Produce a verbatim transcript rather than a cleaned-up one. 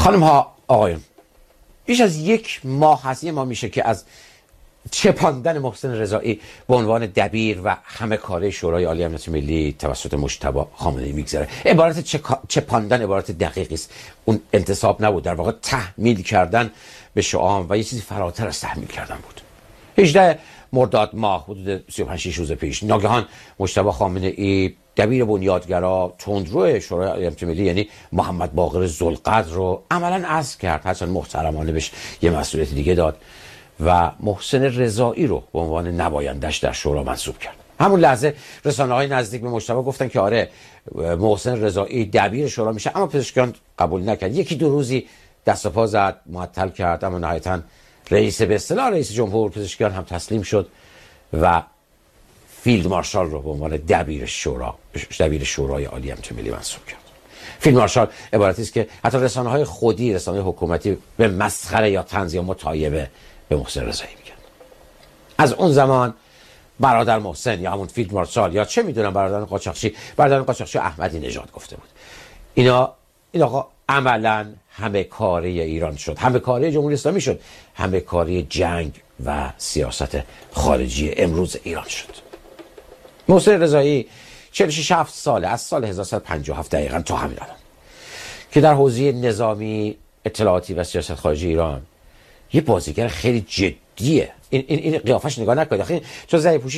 خانم ها آقایون، بیش از یک ماه هست یه ماه میشه که از چپاندن محسن رضایی به عنوان دبیر و همه کاره شورای عالی امنیت ملی توسط مجتبی خامنه‌ای میگذره. عبارت چپاندن عبارت دقیقی است. اون انتصاب نبود، در واقع تحمیل کردن به شعام و یه چیزی فراتر از تحمیل کردن بود. هجدهم مرداد ماه حدود سی و پنج شش روز پیش ناگهان مجتبی خامنه‌ای دبیر بنیادگرا تندرو شورای عالی امنیت ملی یعنی محمد باقر ذوالقدر رو عملاً عزل کرد، حتی محترمانه بهش یه مسئولیت دیگه داد و محسن رضایی رو به عنوان نمایندش در شورا منصوب کرد. همون لحظه رسانه‌های نزدیک به مجتبی گفتن که آره محسن رضایی دبیر شورا میشه، اما پزشکیان قبول نکرد. یکی دو روزی دست و پا زد، معطل کرد، اما نهایتاً رئیس به اصطلاح رئیس جمهور پزشکیان هم تسلیم شد و فیلد مارشال رو به عنوان دبیر شورا دبیر شورای عالی امنیت ملی منصوب کرد. فیلد مارشال عبارتی است که حتی رسانه‌های خودی، رسانه‌های حکومتی به مسخره یا طنز یا متایبه به محسن رضایی میگن. از اون زمان برادر محسن یا همون فیلد مارشال یا چه میدونم برادران قاچاقچی، برادران قاچاقچی احمدی نژاد گفته بود اینا این آقا عملاً همه کاره ایران شد، همه کاره جمهوری اسلامی شد، همه کاره جنگ و سیاست خارجی امروز ایران شد. محسن رضایی چهل و شش ساله، از سال هزار و سیصد و پنجاه و هفت دقیقاً تا همین الان که در حوزه نظامی، اطلاعاتی و سیاست خارجی ایران یه بازیگر خیلی جدیه. این این این قیافش نگاه نکنید، آخه چون زره پوشی